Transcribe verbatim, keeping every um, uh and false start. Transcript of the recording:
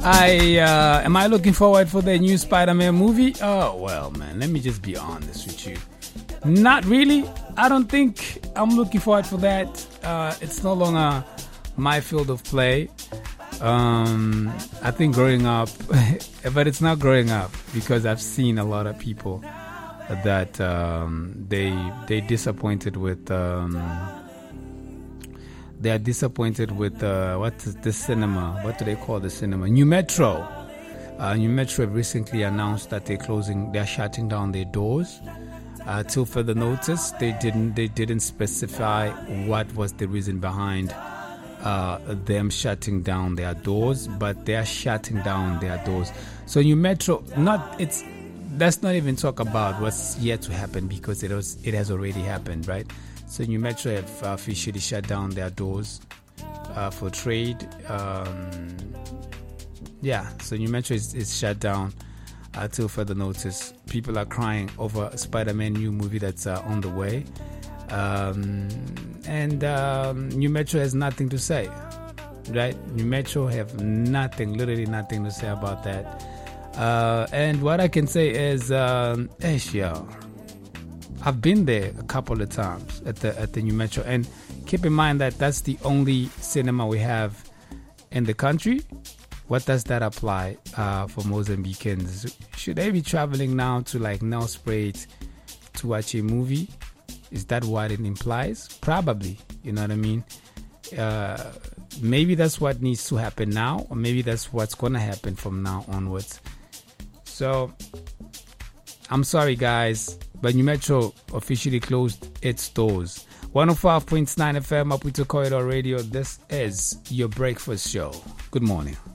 I uh, am I looking forward for the new Spider-Man movie? Oh well, man. Let me just be honest with you. Not really. I don't think I'm looking forward for that. Uh, it's no longer my field of play. Um, I think growing up, but it's not growing up because I've seen a lot of people that um, they they disappointed with. Um, They are disappointed with uh, what is the cinema? What do they call the cinema? New Metro. Uh, New Metro recently announced that they're closing. They're shutting down their doors. Uh, till further notice, they didn't. They didn't specify what was the reason behind uh, them shutting down their doors. But they are shutting down their doors. So New Metro, not it's. Let's not even talk about what's yet to happen because it was. It has already happened, right? So New Metro have officially shut down their doors uh, for trade. Um, yeah, so New Metro is, is shut down until further notice. People are crying over a Spider-Man new movie that's uh, on the way. Um, and um, New Metro has nothing to say, right? New Metro have nothing, literally nothing to say about that. Uh, and what I can say is, um, eish, yo. I've been there a couple of times at the at the New Metro, and keep in mind that that's the only cinema we have in the country. What does that apply uh, for Mozambicans? Should they be traveling now to like Nelspruit to watch a movie? Is that what it implies? Probably. You know what I mean? Uh, maybe that's what needs to happen now, or maybe that's what's going to happen from now onwards. So, I'm sorry, guys. But New Metro officially closed its doors. one oh five point nine F M, Maputo Corridor Radio. This is your breakfast show. Good morning.